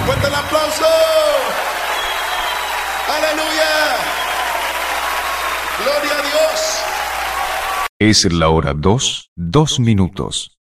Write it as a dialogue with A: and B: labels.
A: Fuerte el aplauso. Aleluya. Gloria a Dios.
B: Es la hora 2, 2 minutos.